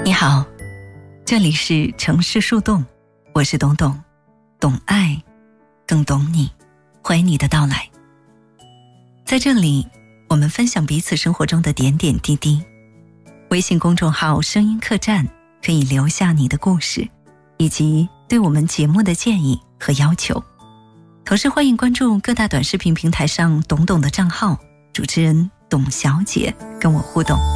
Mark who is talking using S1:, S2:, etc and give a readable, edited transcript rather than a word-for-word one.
S1: 你好，这里是城市树洞，我是董董，懂爱更懂你，欢迎你的到来。在这里我们分享彼此生活中的点点滴滴。微信公众号声音客栈可以留下你的故事以及对我们节目的建议和要求，同时欢迎关注各大短视频平台上董董的账号，主持人董小姐跟我互动。